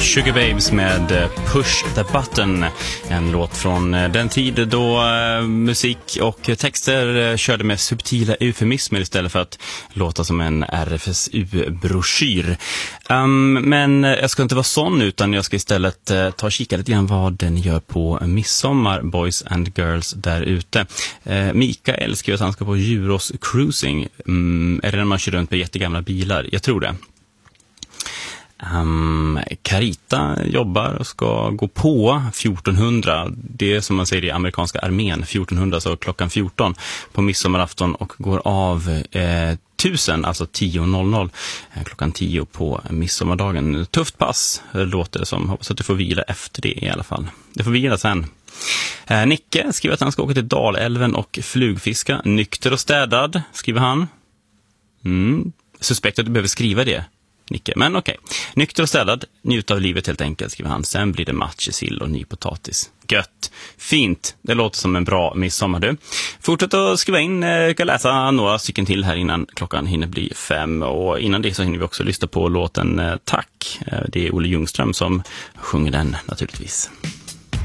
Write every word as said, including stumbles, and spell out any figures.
Sugar Babes med Push the Button. En låt från den tid då musik och texter körde med subtila eufemismer istället för att låta som en R F S U-broschyr. Um, men jag ska inte vara sån, utan jag ska istället uh, ta och kika lite grann vad den gör på midsommar, boys and girls där ute. Uh, Mikael skriver att han ska på Djurås cruising. Um, är det när man kör runt med jättegamla bilar? Jag tror det. Um, Carita jobbar och ska gå på fjortonhundra. Det är som man säger i amerikanska armén, fjortonhundra, så klockan fjorton på midsommarafton, och går av eh, tusen, alltså tio noll noll, eh, klockan tio på midsommardagen. Tufft pass låter det som. Hoppas att du får vila efter det i alla fall. Du får vila sen. eh, Nicke skriver att han ska åka till Dalälven och flugfiska. Nykter och städad, skriver han. mm. Suspekt att du behöver skriva det, Nicke. Men okej. Okay. Nykter och ställad, njut av livet helt enkelt, skriver han. Sen blir det matjessill och ny potatis. Gött. Fint. Det låter som en bra midsommar, du. Fortsätt att skriva in. Jag kan läsa några stycken till här innan klockan hinner bli fem. Och innan det så hinner vi också lyssna på låten Tack. Det är Olle Ljungström som sjunger den naturligtvis.